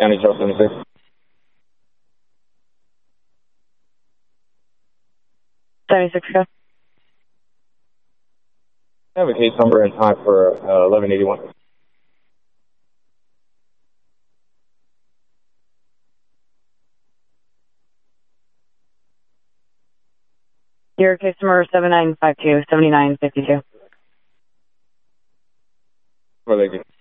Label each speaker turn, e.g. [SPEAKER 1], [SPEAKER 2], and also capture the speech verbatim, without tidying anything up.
[SPEAKER 1] County Shell seventy-six.
[SPEAKER 2] seventy-six, go.
[SPEAKER 1] I have a case number and time for uh, eleven eighty-one.
[SPEAKER 2] Your case number seven nine five two, seven nine five two.
[SPEAKER 1] For the